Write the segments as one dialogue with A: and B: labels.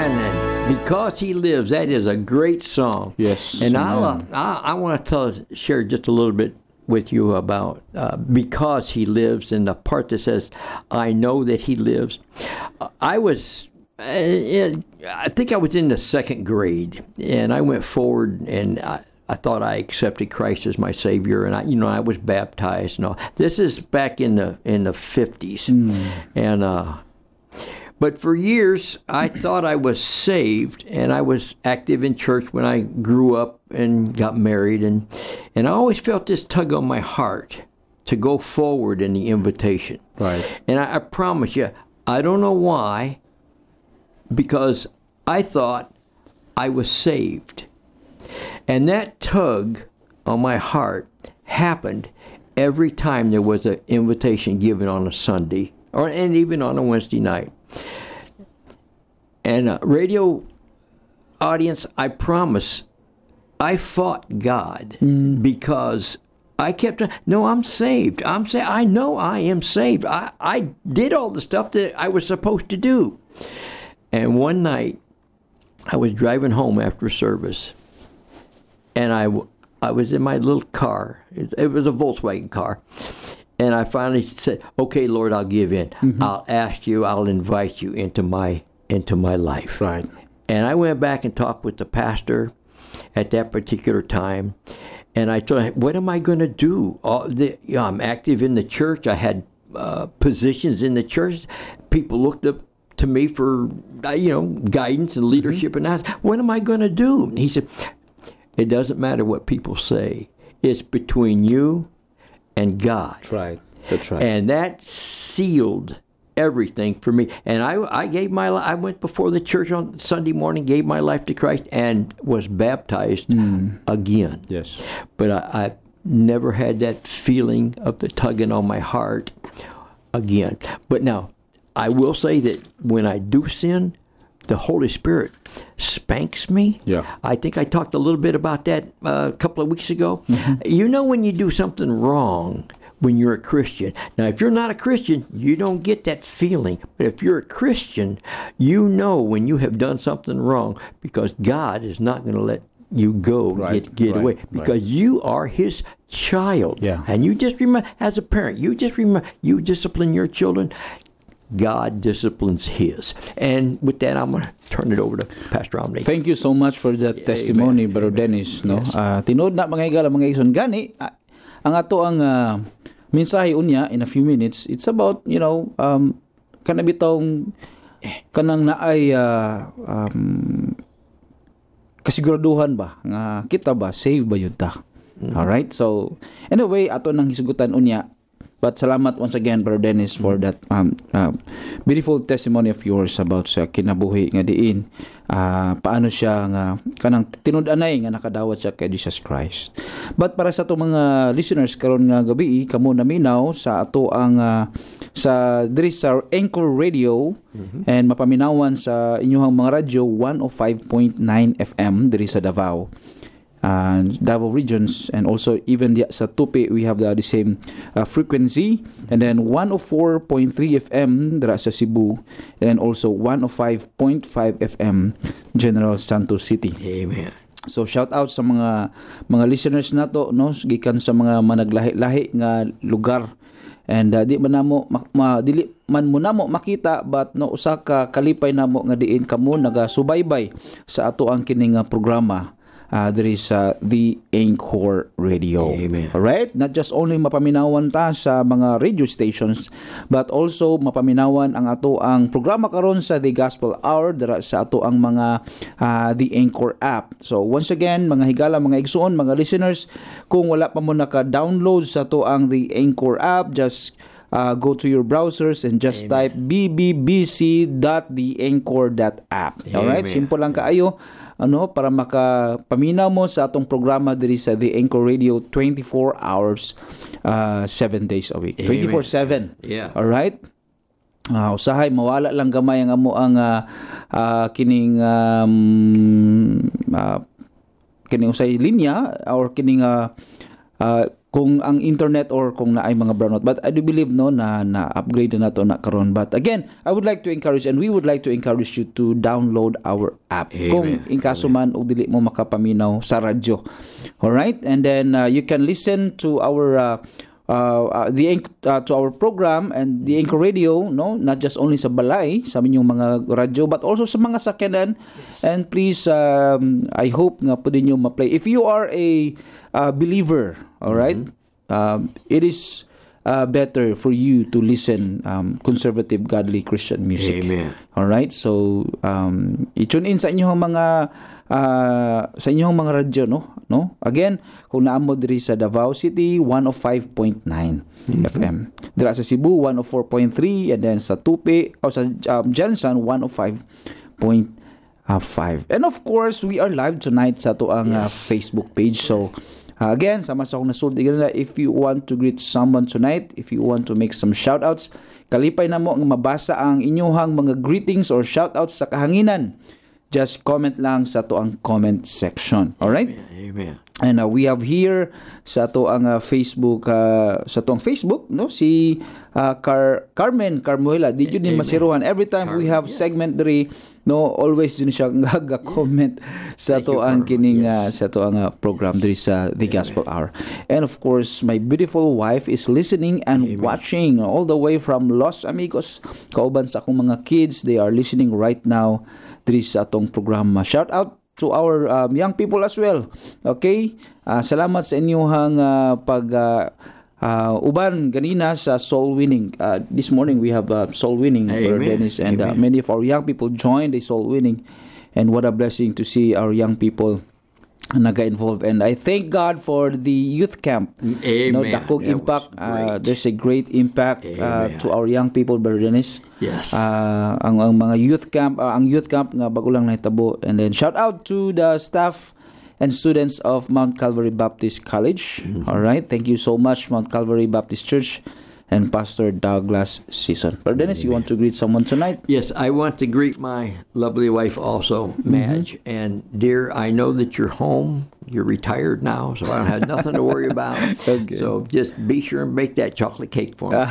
A: Amen. Because He lives, that is a great song.
B: Yes.
A: And
B: Amen.
A: I want to share just a little bit with you about because He lives, and the part that says, I know that He lives. I think I was in the second grade, and I went forward, and I thought I accepted Christ as my Savior, and I was baptized and all. This is back in the 50s, and but for years I thought I was saved, and I was active in church when I grew up and got married, and I always felt this tug on my heart to go forward in the invitation.
B: Right.
A: And I promise you, I don't know why, because I thought I was saved. And that tug on my heart happened every time there was an invitation given on a Sunday, and even on a Wednesday night. And radio audience, I promise, I fought God because I kept, no, I'm saved. I know I am saved. I did all the stuff that I was supposed to do. And one night, I was driving home after service, and I was in my little car. It was a Volkswagen car. And I finally said, okay, Lord, I'll give in. I'll ask you, I'll invite you into my life.
B: Right.
A: And I went back and talked with the pastor at that particular time. And I thought, what am I going to do? I'm active in the church. I had positions in the church. People looked up to me for, guidance and leadership. And I asked, what am I going to do? And he said, it doesn't matter what people say. It's between you and God.
B: That's right. That's right.
A: And that sealed everything for me. And I went before the church on Sunday morning, gave my life to Christ, and was baptized again.
B: Yes.
A: But I never had that feeling of the tugging on my heart again. But now, I will say that when I do sin, the Holy Spirit spanks me.
B: Yeah.
A: I think I talked a little bit about that a couple of weeks ago. When you do something wrong when you're a Christian. Now, if you're not a Christian, you don't get that feeling. But if you're a Christian, you know when you have done something wrong, because God is not going to let you go get away, because you are His child.
B: Yeah.
A: And you just remember, as a parent, you discipline your children. God disciplines His. And with that, I'm going to turn it over to Pastor Omni.
B: Thank you so much for that testimony, Brother Dennis. No,
A: Yes.
B: Tinood na mga higala mga igsoon gani. Ang ato ang mensahe unya in a few minutes. It's about kanabitong kanang naay kasiguraduhan ba nga kita ba save ba yun ta. All right. So anyway, ato nang hisugutan unya. But salamat once again, Brother Dennis, for that beautiful testimony of yours about sa kinabuhi nga diin. Paano siya nga kanang tinud-anay nga nakadawat siya kay Jesus Christ. But para sa itong mga listeners karon nga gabi, kamo naminaw sa ato ang sa diri sa Anchor Radio and mapaminawan sa inyong mga radyo 105.9 FM diri sa Davao. Davao regions, and also even sa Tupi we have the same frequency, and then 104.3 FM dira sa Cebu, and also 105.5 FM General Santos City.
A: Amen.
B: So shout out sa mga listeners nato, no, gikan sa mga managlahi-lahi nga lugar. And di man namo dili man mo namo makita, but no usa ka kalipay namo nga diin kamo nagasubaybay sa ato ang kining programa. There is the Anchor Radio.
A: Amen.
B: Alright? Not just only mapaminawan ta sa mga radio stations, but also mapaminawan ang ato ang programa karon sa The Gospel Hour dira sa ato ang mga the Anchor app. So once again, mga higala, mga igsoon, mga listeners, kung wala pa mo naka-download sa ato ang the Anchor app, just go to your browsers and just type bbbc.theanchor.app. Alright? Simple lang kaayo. Para makapaminaw mo sa atong programa diri sa The Anchor Radio 24 hours 7 days a week. 24/7.
A: Yeah.
B: All right? Usahay mawala lang gamay ang amo ang kining kining usay linya or kining kung ang internet or kung naay mga brownout, but I do believe no na upgrade na to na karon. But again, I would like to encourage and we would like to encourage you to download our app.
A: Amen.
B: Kung in kaso man og dili mo makapaminaw sa radyo. All right? And then you can listen to our to our program and the Anchor Radio, no, not just only sa balay sa inyong mga radyo but also sa mga sakyanan. And please I hope nga pwede nyo ma-play if you are a believer, all right? It is better for you to listen conservative, godly Christian music.
A: Amen.
B: All right? So i-tune in sa inyong mga radyo, no? Again, kung naamo diri sa Davao City 105.9 FM. Dira sa Cebu 104.3 and then sa Tupi o sa Jensen 105.5. And of course, we are live tonight sa ato ang Facebook page. So again, sama sa akong nasulti ganun, if you want to greet someone tonight, if you want to make some shoutouts, kalipay na mo ang mabasa ang inyong mga greetings or shoutouts sa kahanginan. Just comment lang sa ato ang comment section. All right?
A: Amen.
B: And we have here sa ato ang Facebook no, si Carmen Carmuela. Di yun din masiruhan. Every time we have segment diri, no, always yun siya ga-comment sa ato ang kining sa ato ang program diri sa The Gospel Hour. And of course, my beautiful wife is listening and watching all the way from Los Amigos. Kauban sa akong mga kids, they are listening right now diri sa atong programa. Shout out to our young people as well. Okay? Salamat sa inyong uban ganina sa soul winning. This morning we have soul winning, Brother Dennis, and many of our young people joined the soul winning. And what a blessing to see our young people naga-involved. And I thank God for the youth camp.
A: Amen.
B: No, dakog impact. There's a great impact to our young people, Brother Dennis.
A: Yes.
B: Ang mga youth camp, ang youth camp nga bago lang nahitabo. And then shout out to the staff and students of Mount Calvary Baptist College. All right. Thank you so much, Mount Calvary Baptist Church and Pastor Douglas Season. Brother Dennis, you want to greet someone tonight?
A: Yes, I want to greet my lovely wife also, Madge. And dear, I know that you're home. You're retired now, so I don't have nothing to worry about. Okay. So just be sure and bake that chocolate cake for me.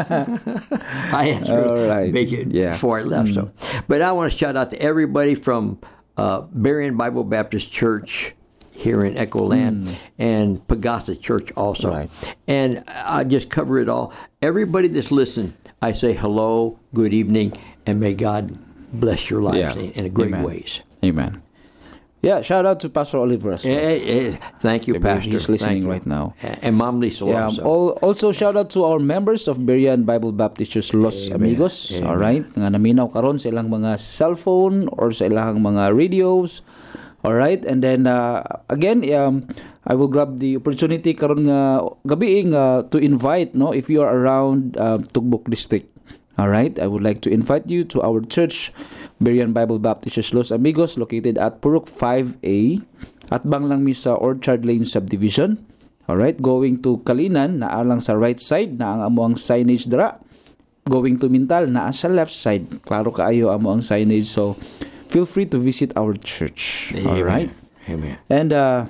A: I asked her to bake it before I left. So, but I want to shout out to everybody from Berrien Bible Baptist Church here in Echo Land and Pagasa Church also. Right. And I just cover it all. Everybody that's listening, I say hello, good evening, and may God bless your lives in a great ways.
B: Amen. Yeah, shout out to Pastor Oliver.
A: Thank you, Pastor.
B: He's listening right now.
A: And Mom Lisa also.
B: Also, shout out to our members of Berrien Bible Baptist Church Los Amigos. All right? Nga naminaw karon sa ilang mga cellphone or sa ilang mga radios. All right, and then again, I will grab the opportunity karon nga gabi to invite, no, if you are around Tugbok District. All right, I would like to invite you to our church, Berrien Bible Baptist Church Los Amigos, located at Purok 5A, at bang lang mi sa Orchard Lane Subdivision. All right, going to Kalinan, naa lang sa right side, na ang amuang signage dira. Going to Mintal, naa sa left side. Klaro kaayo amo ang signage, so feel free to visit our church.
A: Amen.
B: All right.
A: Amen.
B: And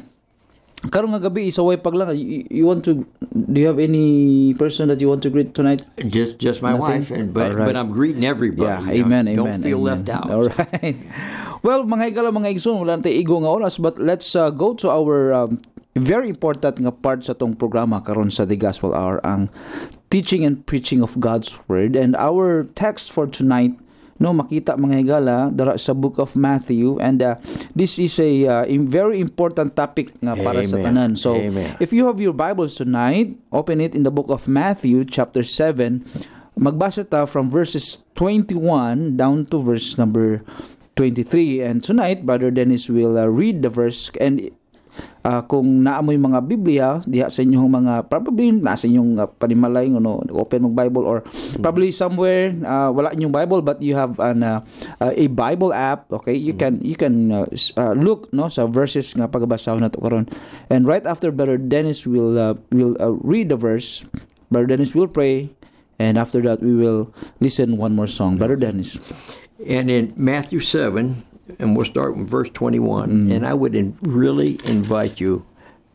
B: karong nga gabi isaway pag lang. You want to? Do you have any person that you want to greet tonight?
A: Just my wife, but I'm greeting everybody.
B: Yeah. Amen.
A: Don't feel left out.
B: All right. Well, mga higala, mga igsoon, wala natin igo nga oras, but let's go to our very important nga part sa tong programa karon sa The Gospel Hour, ang teaching and preaching of God's Word. And our text for tonight, no, makita mga higala dara sa book of Matthew, and this is a very important topic nga para sa tanan. So if you have your Bibles tonight, open it in the book of Matthew chapter 7. Magbasa ta from verses 21 down to verse number 23, and tonight Brother Dennis will read the verse. And kung naamoy mga Biblia diha sa inyong mga, probably nasa inyong panimalay, open mong Bible, or probably somewhere wala inyong Bible but you have a Bible app, okay, you can look, no, sa verses nga pagbasahon nato karon. And right after Brother Dennis will read the verse, Brother Dennis will pray, and after that we will listen one more song. Brother Dennis.
A: And in Matthew 7, and we'll start with verse 21. And I would really invite you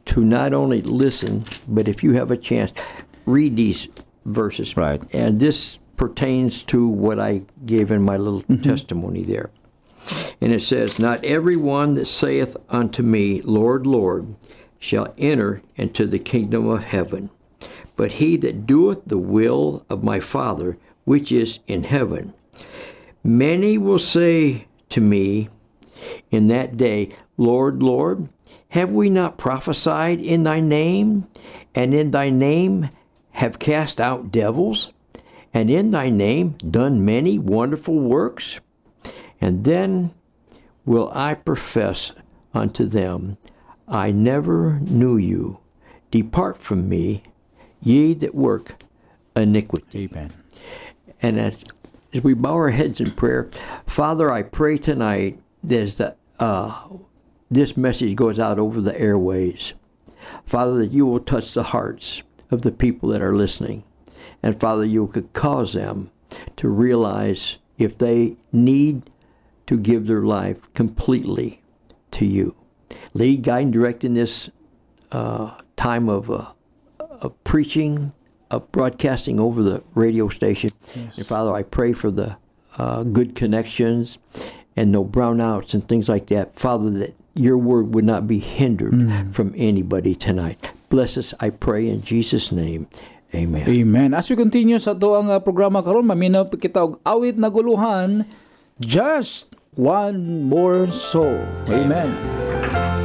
A: to not only listen, but if you have a chance, read these verses.
B: Right.
A: And this pertains to what I gave in my little testimony there. And it says, "Not every one that saith unto me, Lord, Lord, shall enter into the kingdom of heaven, but he that doeth the will of my Father which is in heaven. Many will say to me in that day, Lord, Lord, have we not prophesied in thy name, and in thy name have cast out devils, and in thy name done many wonderful works? And then will I profess unto them, I never knew you. Depart from me, ye that work iniquity."
B: Amen.
A: And as we bow our heads in prayer, Father, I pray tonight that this message goes out over the airways. Father, that you will touch the hearts of the people that are listening. And Father, you could cause them to realize if they need to give their life completely to you. Lead, guide, and direct in this time of preaching, of broadcasting over the radio station. Yes. And Father, I pray for the good connections and no brownouts and things like that. Father, that your word would not be hindered from anybody tonight. Bless us, I pray, in Jesus' name. Amen.
B: Amen. As we continue sa ito ang programa karon, maminaw kita og awit na guluhan, Just One More Soul. Amen.